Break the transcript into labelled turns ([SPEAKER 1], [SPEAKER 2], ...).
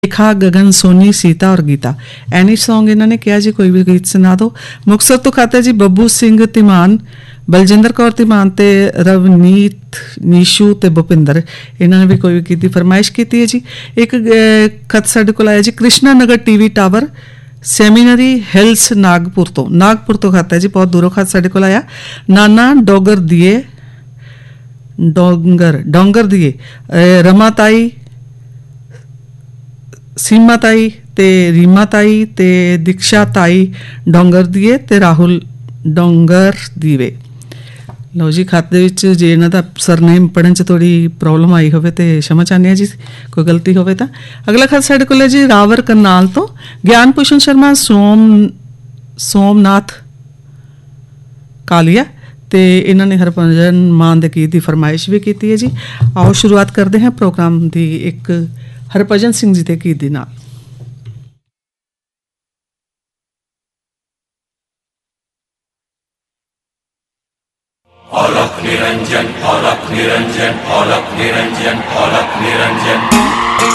[SPEAKER 1] रेखा, गगन, सोनी, सीता और Gita. Any song इन्होंने किया जी, कोई भी गीत सुना दो। मुक्तसर तो खाते जी बब्बू सिंह तिमान, बलजिंदर कौर तिमान ते रवनीत, नीशू ते भुपिंदर, इन्होंने भी कोई भी गीत की फरमाइश की है जी। एक खत साडे कोल आया जी, Krishna Nagar TV tower सैमीनरी hills Nagpur तो खाता है जी, बहुत दूरों खत साडे कोल आया। नाना डोंगर दिए रमा ताई, सीमा ताई ते रीमा ताई ते दीक्षा ताई डोंगर दिए ते राहुल डोंगर दीवे। लो जी, खाते विच जे इन्हां दा सरनेम पढ़न च थोड़ी प्रॉब्लम आई होवे ते क्षमा चाहते हैं जी, कोई गलती होवे तां। अगला खत साडे कोल है जी रावर करनाल तो ज्ञान भूषण शर्मा सोमनाथ कालिया ते इन्होंने हरभजन मान दे गीत की फरमाइश भी की है जी। आओ शुरुआत करते हैं प्रोग्राम की एक हरभजन सिंह जी के गीत दे नाल।
[SPEAKER 2] अलख निरंजन, अलख निरंजन, अलख निरंजन, अलख निरंजन।